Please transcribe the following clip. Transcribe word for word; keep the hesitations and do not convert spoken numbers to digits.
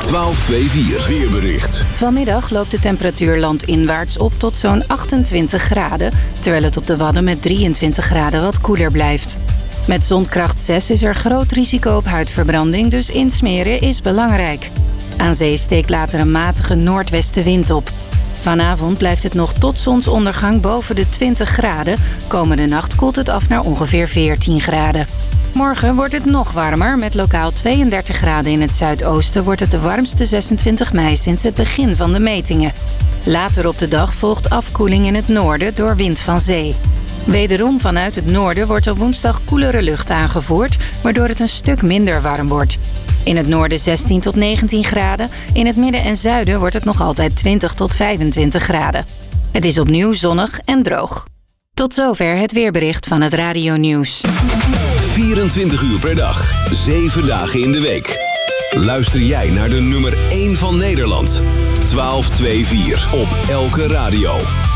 twaalf vierentwintig weerbericht. Vanmiddag loopt de temperatuur landinwaarts op tot zo'n achtentwintig graden... terwijl het op de Wadden met drieëntwintig graden wat koeler blijft. Met zonkracht zes is er groot risico op huidverbranding, dus insmeren is belangrijk. Aan zee steekt later een matige noordwestenwind op. Vanavond blijft het nog tot zonsondergang boven de twintig graden. Komende nacht koelt het af naar ongeveer veertien graden. Morgen wordt het nog warmer. Met lokaal tweeëndertig graden in het zuidoosten wordt het de warmste zesentwintig mei sinds het begin van de metingen. Later op de dag volgt afkoeling in het noorden door wind van zee. Wederom vanuit het noorden wordt op woensdag koelere lucht aangevoerd, waardoor het een stuk minder warm wordt. In het noorden zestien tot negentien graden. In het midden en zuiden wordt het nog altijd twintig tot vijfentwintig graden. Het is opnieuw zonnig en droog. Tot zover het weerbericht van het Radio Nieuws. vierentwintig uur per dag, zeven dagen in de week. Luister jij naar de nummer één van Nederland. twaalf vierentwintig op elke radio.